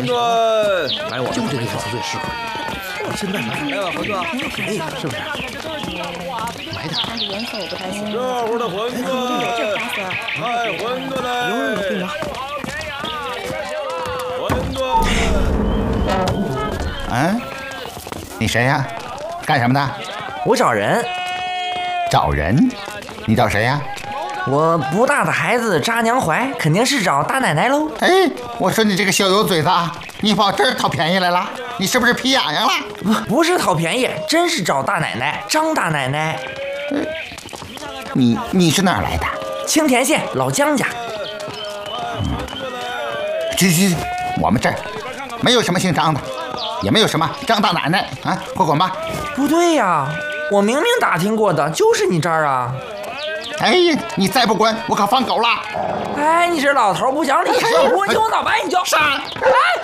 馄饨， 来我就这个才最适合你。现在买来碗馄饨， 便宜，是不是？买点。 看这颜色我不太行。 热乎的馄饨， 这花色。 爱馄饨嘞！馄饨。 嗯，你谁呀？干什么的？ 我找人。 找人？你找谁呀？ 我不大的孩子扎娘怀，肯定是找大奶奶喽。 哎，我说你这个小油嘴子啊，你跑这儿讨便宜来了？你是不是皮痒痒了？ 不是讨便宜，真是找大奶奶，张大奶奶。 你是哪儿来的？ 青田县老姜家。 去，我们这儿没有什么姓张的，也没有什么张大奶奶啊，快滚吧！ 不对呀，我明明打听过的，就是你这儿啊。 哎呀，你再不滚，我可放狗了！ 哎，你这老头不讲理，我就脑白你就杀！ 哎。